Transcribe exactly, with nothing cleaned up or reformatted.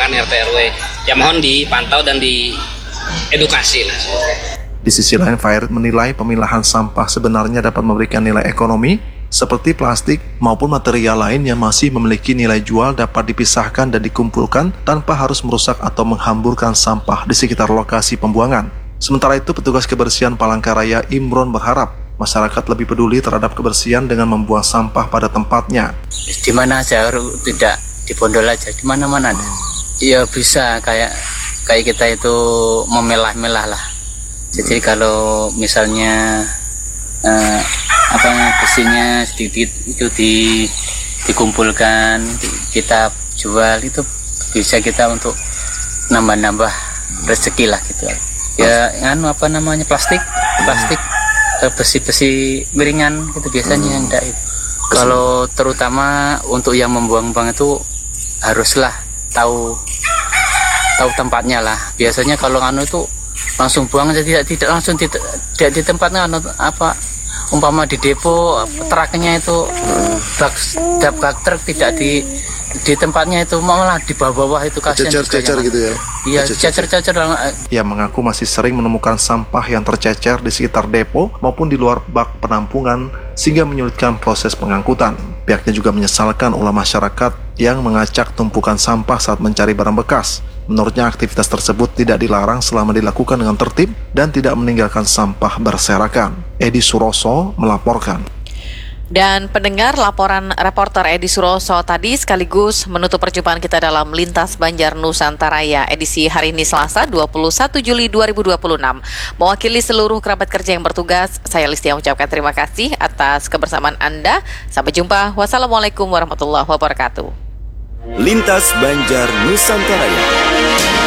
kelurahan R T R W. Ya mohon dipantau dan diedukasi lah. Di sisi lain, Fairid menilai pemilahan sampah sebenarnya dapat memberikan nilai ekonomi seperti plastik maupun material lain yang masih memiliki nilai jual dapat dipisahkan dan dikumpulkan tanpa harus merusak atau menghamburkan sampah di sekitar lokasi pembuangan. Sementara itu, petugas kebersihan Palangkaraya Imron berharap masyarakat lebih peduli terhadap kebersihan dengan membuang sampah pada tempatnya. Di mana aja, tidak di Bondol aja, di mana-mana. Ya bisa kayak kayak kita itu memilah-milah lah. Jadi kalau misalnya eh, apa besinya sedikit itu di, dikumpulkan, kita jual, itu bisa kita untuk nambah-nambah rezeki lah gitu. Ya anu apa namanya plastik, plastik besi-besi miringan itu biasanya yang enggak itu. Kalau terutama untuk yang membuang-buang itu haruslah tahu tahu tempatnya lah. Biasanya kalau anu itu langsung buang aja, tidak tidak langsung tidak, tidak di tempatnya apa umpama di depo truknya itu bak bak, bak truk tidak di di tempatnya itu, malah di bawah-bawah itu kasihan. Cecer-cecer gitu ya? Iya, cecer-cecer. Ia mengaku masih sering menemukan sampah yang tercecer di sekitar depo maupun di luar bak penampungan sehingga menyulitkan proses pengangkutan. Pihaknya juga menyesalkan ulah masyarakat yang mengacak tumpukan sampah saat mencari barang bekas. Menurutnya aktivitas tersebut tidak dilarang selama dilakukan dengan tertib dan tidak meninggalkan sampah berserakan. Edi Suroso melaporkan. Dan pendengar, laporan reporter Edi Suroso tadi sekaligus menutup perjumpaan kita dalam Lintas Banjar Nusantaraya edisi hari ini Selasa dua puluh satu Juli dua ribu dua puluh enam. Mewakili seluruh kerabat kerja yang bertugas, saya Listia mengucapkan terima kasih atas kebersamaan Anda. Sampai jumpa. Wassalamualaikum warahmatullahi wabarakatuh. Lintas Banjar Nusantaraya.